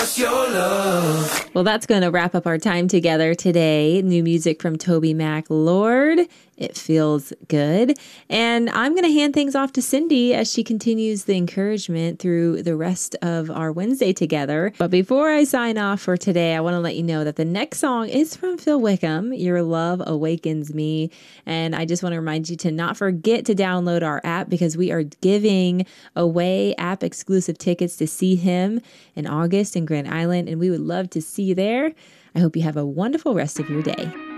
just your love. Well, that's going to wrap up our time together today. New music from Toby Mac, Lord. It feels good. And I'm going to hand things off to Cindy as she continues the encouragement through the rest of our Wednesday together. But before I sign off for today, I want to let you know that the next song is from Phil Wickham, Your Love Awakens Me. And I just want to remind you to not forget to download our app because we are giving away app exclusive tickets to see him in August in Grand Island. And we would love to see you there. I hope you have a wonderful rest of your day.